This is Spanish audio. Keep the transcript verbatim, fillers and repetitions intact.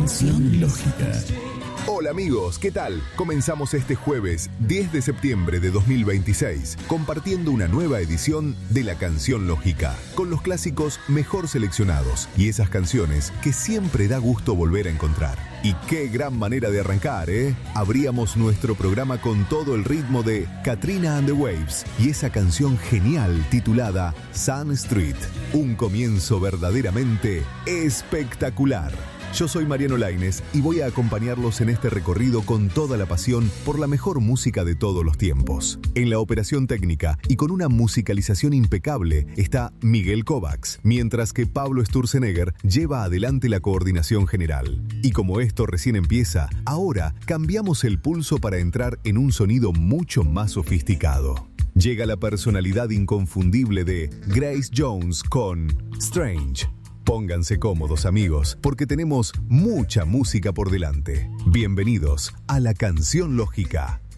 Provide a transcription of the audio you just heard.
Canción Lógica. Hola amigos, ¿qué tal? Comenzamos este jueves diez de septiembre de dos mil veintiséis compartiendo una nueva edición de La Canción Lógica, con los clásicos mejor seleccionados y esas canciones que siempre da gusto volver a encontrar. Y qué gran manera de arrancar, ¿eh? Abríamos nuestro programa con todo el ritmo de Katrina and the Waves y esa canción genial titulada Sun Street. Un comienzo verdaderamente espectacular. Yo soy Mariano Lainez y voy a acompañarlos en este recorrido con toda la pasión por la mejor música de todos los tiempos. En la operación técnica y con una musicalización impecable está Miguel Kovacs, mientras que Pablo Sturzenegger lleva adelante la coordinación general. Y como esto recién empieza, ahora cambiamos el pulso para entrar en un sonido mucho más sofisticado. Llega la personalidad inconfundible de Grace Jones con Strange. Pónganse cómodos, amigos, porque tenemos mucha música por delante. Bienvenidos a La Canción Lógica.